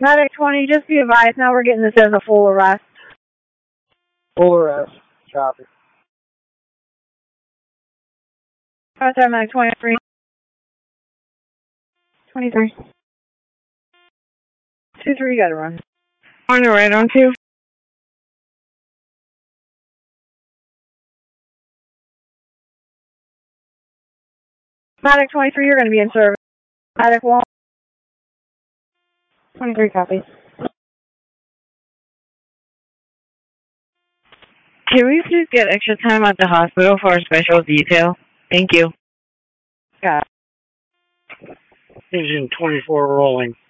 Medic 20, just be advised, now we're getting this as a full arrest. Full arrest. Copy. Contact Medic 23. 23. 2-3, you gotta run. On your right on 2. Medic 23, you're gonna be in service. Medic 1. 23 copies. Can we please get extra time at the hospital for a special detail? Thank you. Yeah. Engine 24 rolling.